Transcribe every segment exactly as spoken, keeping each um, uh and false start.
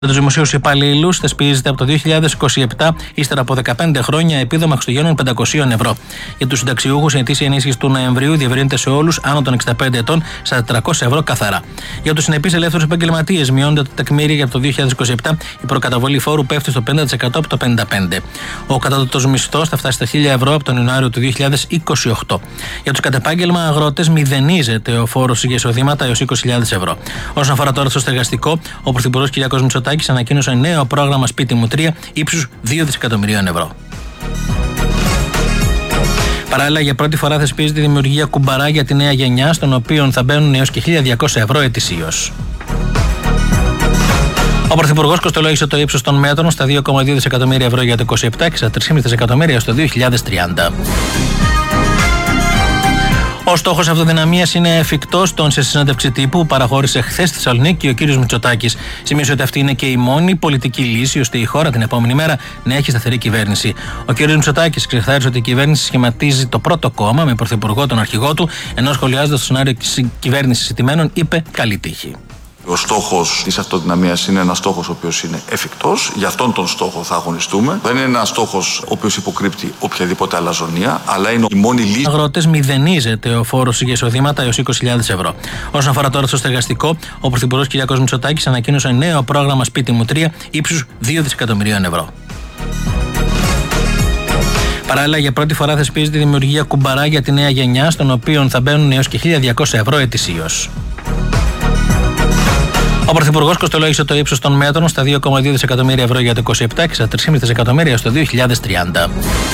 Για τους δημοσίους υπαλλήλους θεσπίζεται από το δύο χιλιάδες είκοσι επτά, ύστερα από δεκαπέντε χρόνια, επίδομα Χριστουγέννων πεντακόσια ευρώ. Για τους συνταξιούχους, η ετήσια ενίσχυση του Νοεμβρίου διευρύνεται σε όλους άνω των εξήντα πέντε ετών στα τετρακόσια ευρώ καθαρά. Για τους συνεπείς ελεύθερους επαγγελματίες, μειώνεται το τεκμήρια για το δύο χιλιάδες είκοσι επτά, η προκαταβολή φόρου πέφτει στο πενήντα τοις εκατό από το πενήντα πέντε τοις εκατό. Ο κατώτατος μισθός θα φτάσει στα χίλια ευρώ από τον Ιανουάριο του δύο χιλιάδες είκοσι οκτώ. Για τους κατεπάγγελμα αγρότες, μηδενίζεται ο φόρος για εισοδήματα έως είκοσι χιλιάδες ευρώ. Όσον αφορά τώρα στο στεγαστικό, ο Πρωθυπουργός κ. Μητσοτάκης ανακοίνωσε νέο πρόγραμμα Σπίτι μου τρία ύψους δύο δισεκατομμυρίων ευρώ. Παράλληλα, για πρώτη φορά θεσπίζεται η δημιουργία κουμπαρά για τη νέα γενιά, στον οποίο θα μπαίνουν έως και χίλια διακόσια ευρώ ετησίως. Ο Πρωθυπουργός κοστολόγησε το ύψος των μέτρων στα δύο κόμμα δύο δισεκατομμύρια ευρώ για το είκοσι επτά και στα τρία κόμμα πέντε δισεκατομμύρια στο δύο χιλιάδες τριάντα. Ο στόχος αυτοδυναμίας είναι εφικτός, στον σε συνέντευξη τύπου που παραχώρησε χθες στη Θεσσαλονίκη ο κ. Μητσοτάκης. Σημείωσε ότι αυτή είναι και η μόνη πολιτική λύση ώστε η χώρα την επόμενη μέρα να έχει σταθερή κυβέρνηση. Ο κ. Μητσοτάκης ξεκαθάρισε ότι η κυβέρνηση σχηματίζει το πρώτο κόμμα με πρωθυπουργό τον αρχηγό του, ενώ σχολιάζοντας το σενάριο κυβέρνησης ηττημένων είπε καλή τύχη. Ο στόχος της αυτοδυναμίας είναι ένας στόχος ο οποίος είναι εφικτός. Για αυτόν τον στόχο θα αγωνιστούμε. Δεν είναι ένας στόχος ο οποίος υποκρύπτει οποιαδήποτε αλαζονία, αλλά είναι η μόνη λύση. Αγρότες, μηδενίζεται ο φόρος για εισοδήματα έως είκοσι χιλιάδες ευρώ. Όσον αφορά τώρα στο στεγαστικό, ο Πρωθυπουργός κ. Μητσοτάκης ανακοίνωσε νέο πρόγραμμα Σπίτι μου τρία ύψους δύο δισεκατομμυρίων ευρώ. Παράλληλα, για πρώτη φορά θεσπίζεται η δημιουργία κουμπαρά για τη νέα γενιά, στον οποίο θα μπαίνουν έως και χίλια διακόσια ευρώ ετησίως. Ο Πρωθυπουργός κοστολόγησε το ύψος των μέτρων στα δύο κόμμα δύο δισεκατομμύρια ευρώ για το είκοσι επτά και στα τρία κόμμα πέντε δισεκατομμύρια στο δύο χιλιάδες τριάντα.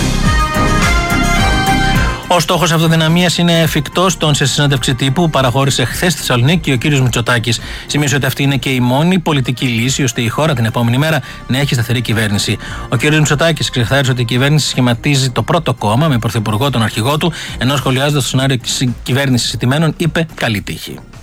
Ο στόχος αυτοδυναμίας είναι εφικτός, στον σε συνέντευξη τύπου που παραχώρησε χθες στη Θεσσαλονίκη ο κ. Μητσοτάκης. Σημείωσε ότι αυτή είναι και η μόνη πολιτική λύση ώστε η χώρα την επόμενη μέρα να έχει σταθερή κυβέρνηση. Ο κ. Μητσοτάκης ξεκαθάρισε ότι η κυβέρνηση σχηματίζει το πρώτο κόμμα με πρωθυπουργό τον αρχηγό του, ενώ σχολιάζοντας το σενάριο κυβέρνησης ηττημένων είπε καλή τύχη.